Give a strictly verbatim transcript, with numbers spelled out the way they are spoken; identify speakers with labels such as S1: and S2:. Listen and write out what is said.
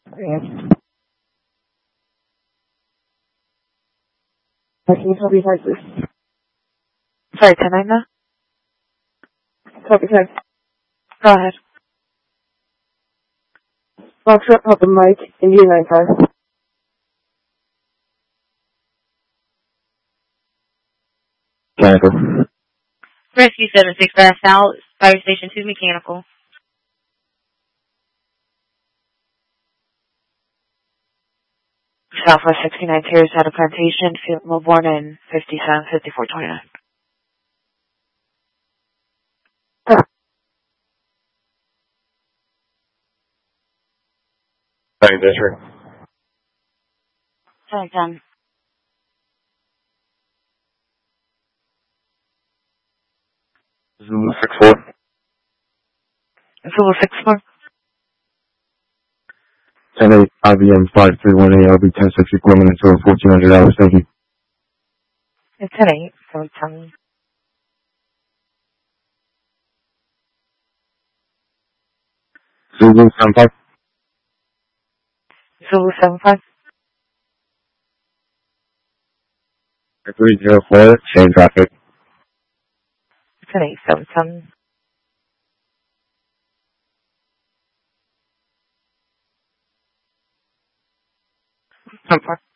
S1: Yes. Can you tell me hard, please? Sorry, can I now? Tell me hard. Go ahead. Foxtrot Papa Mike, Indian nine five.
S2: Mechanical.
S3: Rescue seven six five South, Fire Station two, Mechanical.
S1: Southwest sixty-nine Terrace out of Plantation, Field Melbourne, and fifty-seven fifty-four twenty-nine.
S2: Sorry, District.
S3: Sorry, done.
S2: Zulu six four.
S1: Zulu six four.
S2: ten eight I B M five three one A L B ten six equipment until fourteen hundred hours. Thank you.
S1: It's ten eight, so it's um.
S2: Zulu seven five.
S1: Zulu seven five.
S2: three zero four. Chain traffic.
S1: ten eight seven seven. Ten four.